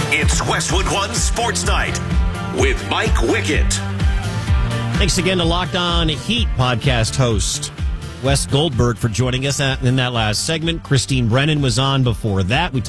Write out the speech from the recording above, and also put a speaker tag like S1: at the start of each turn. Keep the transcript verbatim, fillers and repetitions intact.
S1: It's Westwood One Sports Night with Mike Wickett.
S2: Thanks again to Locked On Heat podcast host Wes Goldberg for joining us in that last segment. Christine Brennan was on before that. We